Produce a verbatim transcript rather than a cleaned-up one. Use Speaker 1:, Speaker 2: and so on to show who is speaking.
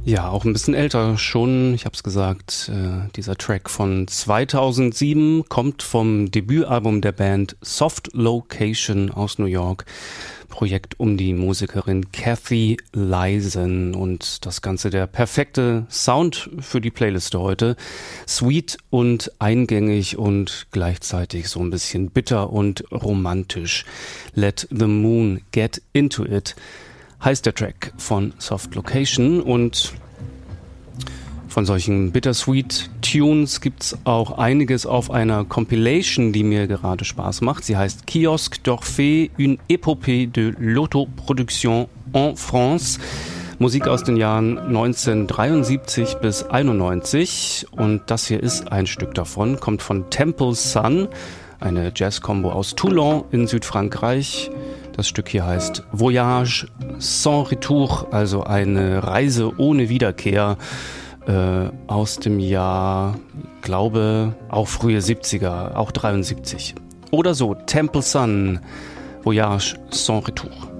Speaker 1: Ja, auch ein bisschen älter schon. Ich habe es gesagt, äh, dieser Track von zweitausendsieben kommt vom Debütalbum der Band Soft Location aus New York. Projekt um die Musikerin Cathy Lyson und das Ganze der perfekte Sound für die Playliste heute. Sweet und eingängig und gleichzeitig so ein bisschen bitter und romantisch. Let the Moon Get Into It heißt der Track von Soft Location, und von solchen Bittersweet Tunes gibt's auch einiges auf einer Compilation, die mir gerade Spaß macht. Sie heißt Kiosque d'Orphée, une épopée de l'autoproduction en France. Musik aus den Jahren neunzehnhundertdreiundsiebzig bis einundneunzig, und das hier ist ein Stück davon, kommt von Temple Sun, eine Jazz-Combo aus Toulon in Südfrankreich. Das Stück hier heißt Voyage sans retour, also eine Reise ohne Wiederkehr, äh, aus dem Jahr, glaube, auch frühe siebziger, auch dreiundsiebzig. Oder so, Temple Sun, Voyage sans retour.